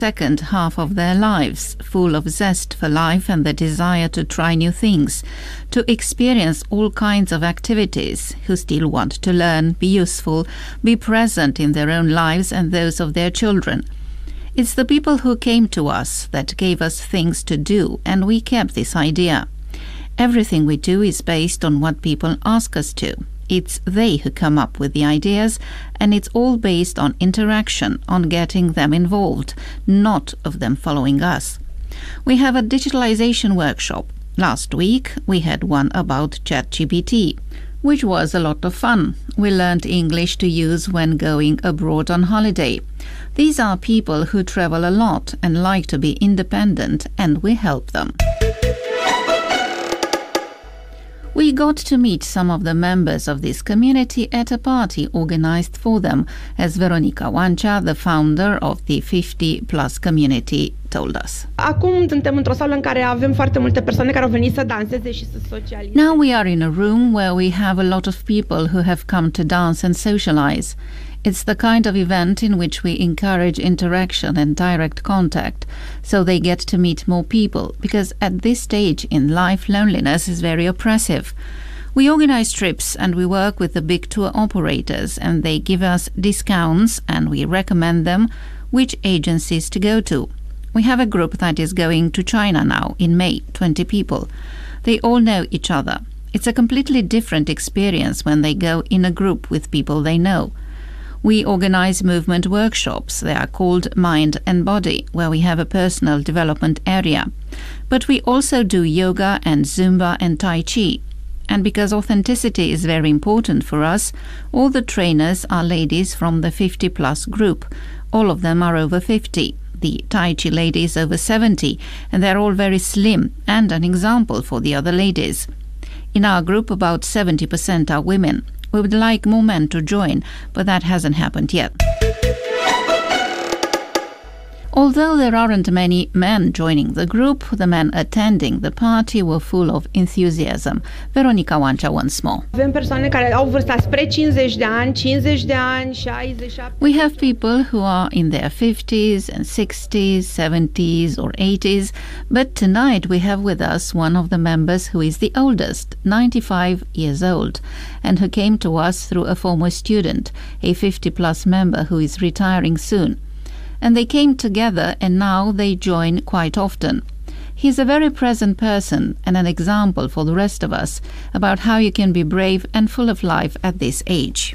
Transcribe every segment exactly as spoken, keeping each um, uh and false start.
second half of their lives, full of zest for life and the desire to try new things, to experience all kinds of activities, who still want to learn, be useful, be present in their own lives and those of their children. It's the people who came to us that gave us things to do, and we kept this idea. Everything we do is based on what people ask us to. It's they who come up with the ideas, and it's all based on interaction, on getting them involved, not of them following us. We have a digitalization workshop. Last week we had one about ChatGPT, which was a lot of fun. We learned English to use when going abroad on holiday. These are people who travel a lot and like to be independent, and we help them. We got to meet some of the members of this community at a party organized for them, as Veronica Oancea, the founder of the fifty plus community, told us. Acum suntem într-o sală în care avem foarte multe persoane care au venit să danseze și să socializeze. Now we are in a room where we have a lot of people who have come to dance and socialize. It's the kind of event in which we encourage interaction and direct contact, so they get to meet more people, because at this stage in life loneliness is very oppressive. We organize trips and we work with the big tour operators, and they give us discounts and we recommend them which agencies to go to. We have a group that is going to China now in May, twenty people. They all know each other. It's a completely different experience when they go in a group with people they know. We organize movement workshops. They are called Mind and Body, where we have a personal development area. But we also do yoga and Zumba and Tai Chi. And because authenticity is very important for us, all the trainers are ladies from the fifty plus group. All of them are over fifty. The Tai Chi ladies over seventy, and they're all very slim and an example for the other ladies. In our group, about seventy percent are women. We would like more men to join, but that hasn't happened yet. Although there aren't many men joining the group, the men attending the party were full of enthusiasm. Veronica Oancea once more. Avem persoane care au vârsta spre cincizeci de ani, cincizeci de ani, șaizeci, șaptezeci. We have people who are in their fifties and sixties, seventies or eighties, but tonight we have with us one of the members who is the oldest, ninety-five years old, and who came to us through a former student, a fifty plus member who is retiring soon. And they came together, and now they join quite often. He's a very present person and an example for the rest of us about how you can be brave and full of life at this age.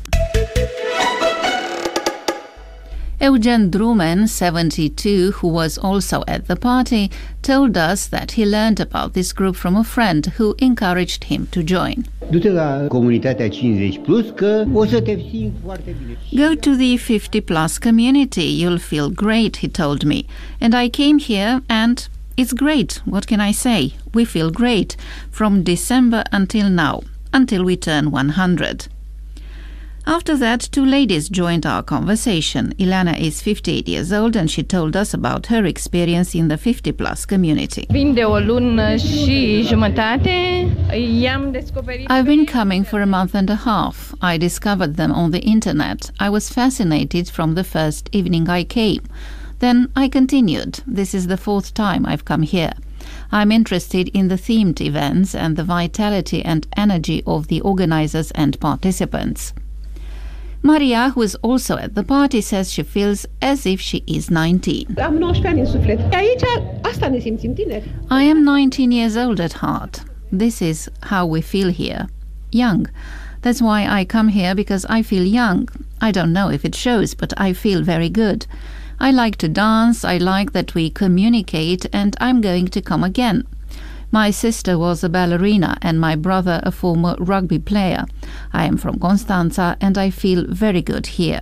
Eugen Drumen, seventy-two, who was also at the party, told us that he learned about this group from a friend who encouraged him to join. Du-te la comunitatea cincizeci plus că o să te simți foarte bine. Go to the fifty plus community, you'll feel great, he told me. And I came here and it's great. What can I say? We feel great from December until now, until we turn one hundred. After that, two ladies joined our conversation. Ileana is fifty-eight years old and she told us about her experience in the fifty plus community. Vin de o lună și jumătate. I-am descoperit. I've been coming for a month and a half. I discovered them on the internet. I was fascinated from the first evening I came. Then I continued. This is the fourth time I've come here. I'm interested in the themed events and the vitality and energy of the organizers and participants. Maria, who is also at the party, says she feels as if she is nineteen. Am nouăsprezece ani în suflet. Aici, asta ne simțim tineri. I am nineteen years old at heart. This is how we feel here. Young. That's why I come here, because I feel young. I don't know if it shows, but I feel very good. I like to dance, I like that we communicate, and I'm going to come again. My sister was a ballerina and my brother a former rugby player. I am from Constanța and I feel very good here.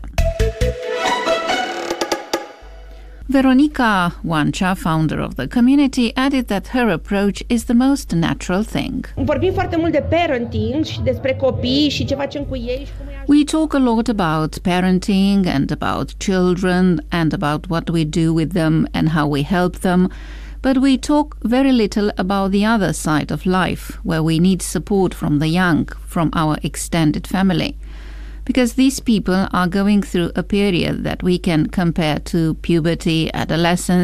Veronica Oancea, founder of the community, added that her approach is the most natural thing. Vorbim foarte mult de parenting și despre copii și ce facem cu ei și cum îi ajutăm. We talk a lot about parenting and about children and about what we do with them and how we help them. But we talk very little about the other side of life, where we need support from the young, from our extended family. because these people are going through a period that we can compare to puberty, adolescence,